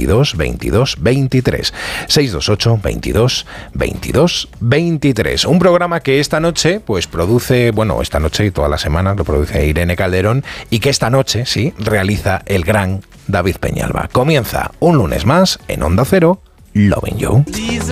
22 22 23. 628 22 22 23. Un programa que esta noche pues produce, bueno, esta noche y toda la semana lo produce Irene Calderón, y que esta noche, sí, realiza el gran David Peñalba. Comienza un lunes más en Onda Cero, Lovin' You.